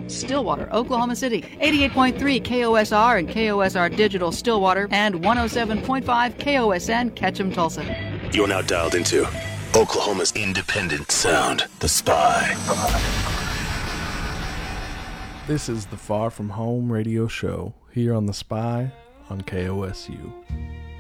Stillwater, Oklahoma City, 88.3 KOSR and KOSR Digital Stillwater, and 107.5 KOSN Ketchum, Tulsa. You're now dialed into Oklahoma's independent sound, The Spy. This is the Far From Home radio show here on The Spy on KOSU.